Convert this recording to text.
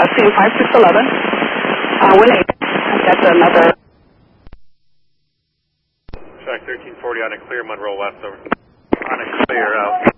CU5611. Winning. That's another. Track 1340 on a clear, Monroe West, over. On a clear, out.